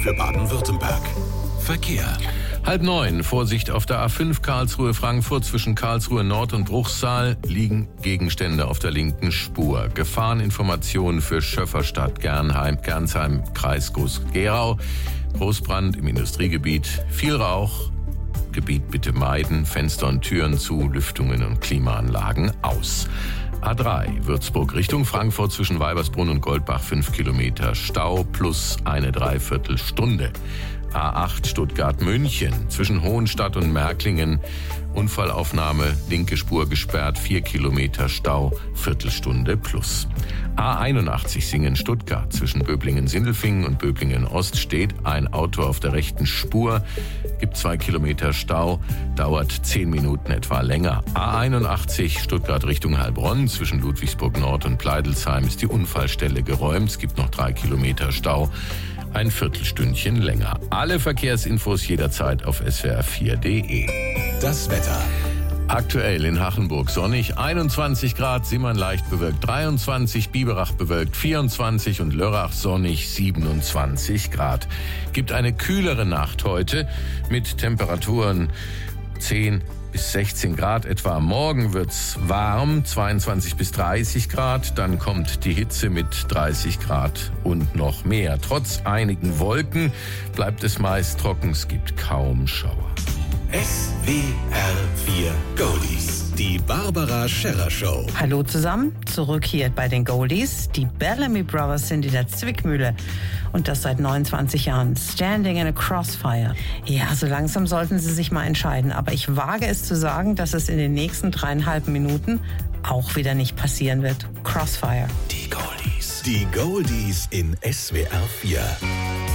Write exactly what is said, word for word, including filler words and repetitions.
für Baden-Württemberg. Verkehr. Halb neun, Vorsicht auf der A fünf Karlsruhe-Frankfurt zwischen Karlsruhe Nord und Bruchsal liegen Gegenstände auf der linken Spur. Gefahreninformationen für Schöfferstadt, Gernheim, Gernsheim, Kreis Groß-Gerau. Großbrand im Industriegebiet, viel Rauch. Gebiet bitte meiden, Fenster und Türen zu, Lüftungen und Klimaanlagen aus. A drei, Würzburg Richtung Frankfurt zwischen Weibersbrunn und Goldbach fünf Kilometer Stau plus eine Dreiviertelstunde. A acht Stuttgart-München zwischen Hohenstadt und Märklingen. Unfallaufnahme, linke Spur gesperrt, vier Kilometer Stau, Viertelstunde plus. A einundachtzig Singen-Stuttgart zwischen Böblingen-Sindelfingen und Böblingen-Ost steht ein Auto auf der rechten Spur, gibt zwei Kilometer Stau, dauert zehn Minuten etwa länger. A einundachtzig Stuttgart Richtung Heilbronn zwischen Ludwigsburg-Nord und Pleidelsheim ist die Unfallstelle geräumt, es gibt noch drei Kilometer Stau. Ein Viertelstündchen länger. Alle Verkehrsinfos jederzeit auf s w r vier punkt d e. Das Wetter. Aktuell in Hachenburg sonnig, einundzwanzig Grad, Simmern leicht bewölkt dreiundzwanzig, Biberach bewölkt vierundzwanzig und Lörrach sonnig siebenundzwanzig Grad. Gibt eine kühlere Nacht heute mit Temperaturen zehn bis sechzehn Grad etwa. Morgen wird's warm, zweiundzwanzig bis dreißig Grad. Dann kommt die Hitze mit dreißig Grad und noch mehr. Trotz einigen Wolken bleibt es meist trocken. Es gibt kaum Schauer. S W R vier Goldies. Die Barbara Scherrer Show. Hallo zusammen, zurück hier bei den Goldies. Die Bellamy Brothers sind in der Zwickmühle und das seit neunundzwanzig Jahren. Standing in a Crossfire. Ja, so langsam sollten sie sich mal entscheiden. Aber ich wage es zu sagen, dass es in den nächsten dreieinhalb Minuten auch wieder nicht passieren wird. Crossfire. Die Goldies. Die Goldies in S W R vier.